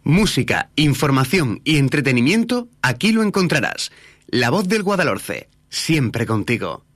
Música, información y entretenimiento, aquí lo encontrarás. La Voz del Guadalhorce, siempre contigo.